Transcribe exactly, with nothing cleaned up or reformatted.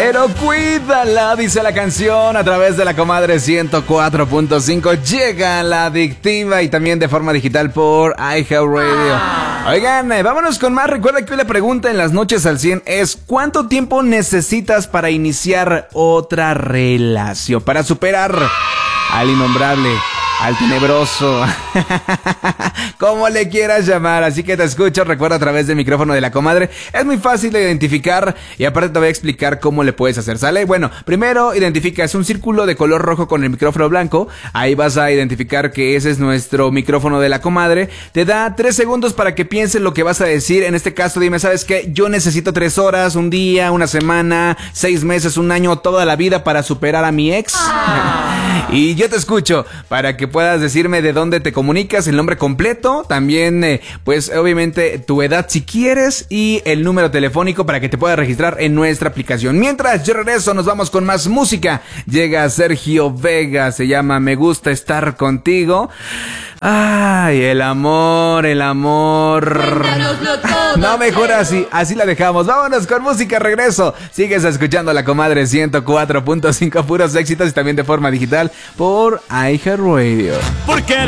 Pero cuídala, dice la canción, a través de la comadre ciento cuatro punto cinco. Llega la adictiva y también de forma digital por iHeartRadio. Oigan, eh, vámonos con más. Recuerda que hoy la pregunta en las noches al cien es: ¿cuánto tiempo necesitas para iniciar otra relación? Para superar al innombrable, al tenebroso, como le quieras llamar. Así que te escucho, recuerda, a través del micrófono de la comadre. Es muy fácil de identificar y aparte te voy a explicar cómo le puedes hacer, ¿sale? Bueno, primero identifica, es un círculo de color rojo con el micrófono blanco. Ahí vas a identificar que ese es nuestro micrófono de la comadre. Te da tres segundos para que pienses lo que vas a decir. En este caso, dime, ¿sabes qué? Yo necesito tres horas, un día, una semana, seis meses, un año, toda la vida para superar a mi ex. Y yo te escucho para que puedas decirme de dónde te comunicas, el nombre completo, también eh, pues obviamente tu edad si quieres y el número telefónico para que te puedas registrar en nuestra aplicación. Mientras yo regreso, nos vamos con más música. Llega Sergio Vega, se llama Me Gusta Estar Contigo. Ay, el amor, el amor. No, mejor así, así la dejamos. Vámonos con música, regreso. Sigues escuchando a la comadre ciento cuatro punto cinco, puros éxitos y también de forma digital por iHeartRadio. Porque